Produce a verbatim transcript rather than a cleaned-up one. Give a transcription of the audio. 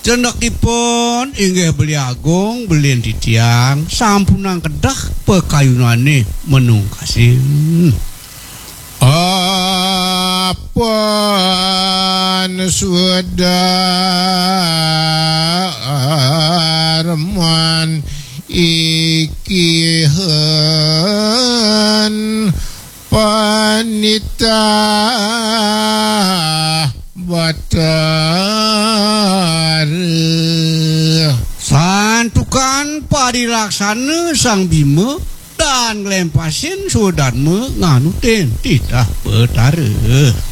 Cendakipun inggih beli agung beli titiang sampunang kedah pekayunane menungkasin. Apan sudarman ikihan panita batar santukan padilaksana sang Bima dan lempasin sudarma nganuten titah betara.